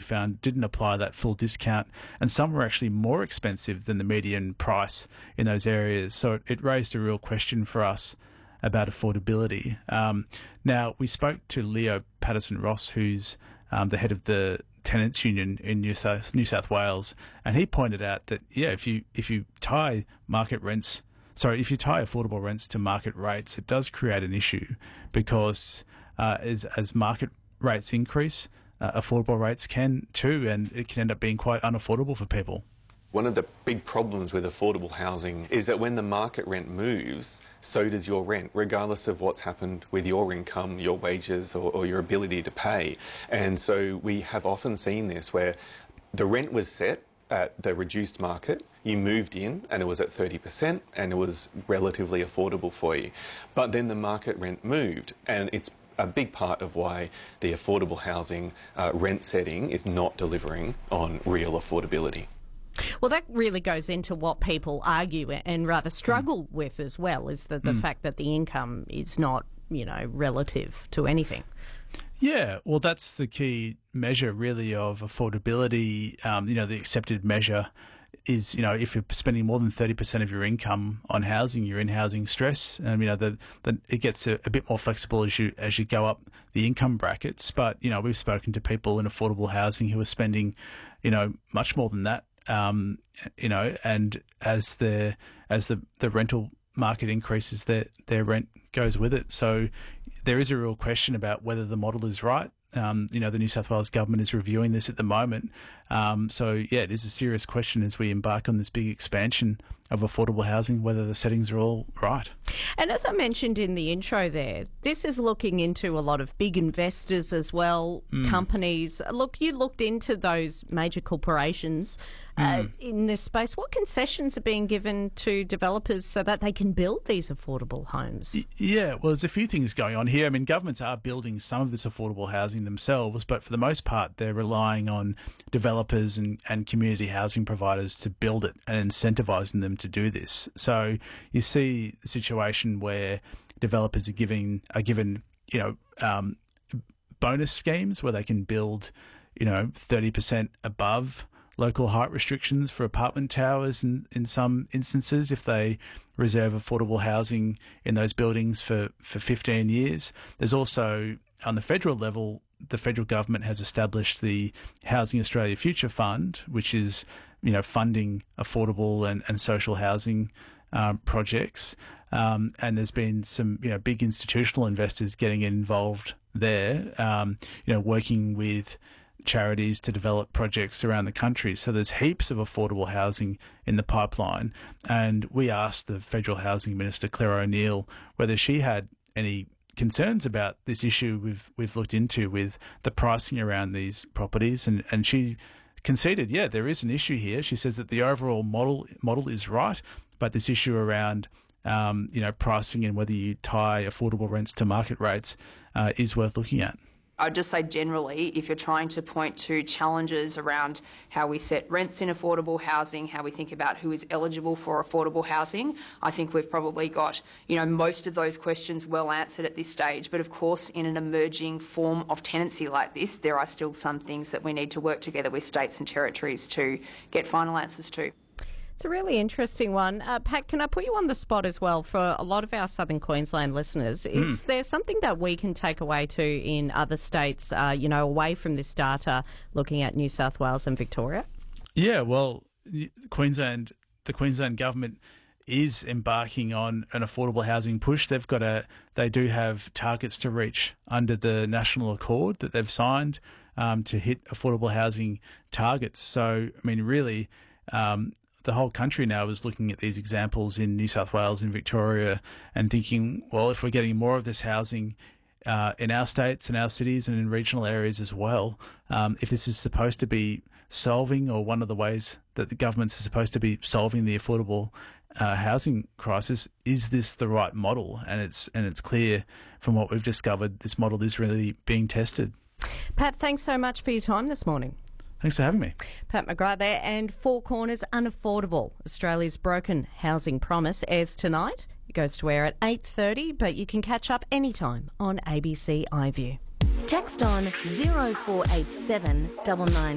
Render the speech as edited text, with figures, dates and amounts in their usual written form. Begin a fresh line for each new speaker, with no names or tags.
found didn't apply that full discount, and some were actually more expensive than the median price in those areas. So it raised a real question for us about affordability. Now, we spoke to Leo Patterson-Ross, who's the head of the Tenants Union in New South Wales, and he pointed out that, if you tie affordable rents to market rates, it does create an issue because as market rates increase, affordable rates can too, and it can end up being quite unaffordable for people.
One of the big problems with affordable housing is that when the market rent moves, so does your rent, regardless of what's happened with your income, your wages, or your ability to pay. And so we have often seen this where the rent was set at the reduced market, you moved in and it was at 30% and it was relatively affordable for you. But then the market rent moved, and it's a big part of why the affordable housing rent setting is not delivering on real affordability.
Well, that really goes into what people argue and rather struggle with as well, is the fact that the income is not, relative to anything.
Yeah, well, that's the key measure really of affordability. The accepted measure is, if you're spending more than 30% of your income on housing, you're in housing stress. It gets a bit more flexible as you go up the income brackets. But, we've spoken to people in affordable housing who are spending, much more than that. And as the rental market increases, their rent goes with it. So there is a real question about whether the model is right. The New South Wales government is reviewing this at the moment. It is a serious question as we embark on this big expansion of affordable housing, whether the settings are all right.
And as I mentioned in the intro there, this is looking into a lot of big investors as well, companies. Look, you looked into those major corporations in this space. What concessions are being given to developers so that they can build these affordable homes?
Yeah, well, there's a few things going on here. I mean, governments are building some of this affordable housing themselves, but for the most part, they're relying on developers and community housing providers to build it and incentivising them to do this. So you see the situation where developers are given bonus schemes where they can build 30% above local height restrictions for apartment towers in some instances if they reserve affordable housing in those buildings for 15 years. There's also, on the federal level, the federal government has established the Housing Australia Future Fund, which is, funding affordable and social housing projects. And there's been some, big institutional investors getting involved there, working with charities to develop projects around the country. So there's heaps of affordable housing in the pipeline. And we asked the Federal Housing Minister, Claire O'Neil, whether she had any concerns about this issue we've looked into with the pricing around these properties. And she conceded, there is an issue here. She says that the overall model is right, but this issue around pricing and whether you tie affordable rents to market rates is worth looking at.
I'd just say generally, if you're trying to point to challenges around how we set rents in affordable housing, how we think about who is eligible for affordable housing, I think we've probably got, most of those questions well answered at this stage. But of course, in an emerging form of tenancy like this, there are still some things that we need to work together with states and territories to get final answers to.
It's a really interesting one. Pat, can I put you on the spot as well for a lot of our southern Queensland listeners? Is there something that we can take away to in other states, away from this data, looking at New South Wales and Victoria?
Yeah, well, the Queensland government is embarking on an affordable housing push. They do have targets to reach under the National Accord that they've signed to hit affordable housing targets. So, I mean, really, the whole country now is looking at these examples in New South Wales and Victoria and thinking, well, if we're getting more of this housing in our states and our cities and in regional areas as well, if this is supposed to be solving, or one of the ways that the governments are supposed to be solving the affordable housing crisis, is this the right model? And it's clear from what we've discovered, this model is really being tested.
Pat, thanks so much for your time this morning.
Thanks for having me.
Pat McGrath there, and Four Corners Unaffordable, Australia's Broken Housing Promise, airs tonight. It goes to air at 8:30, but you can catch up anytime on ABC iView.
Text on 0487 99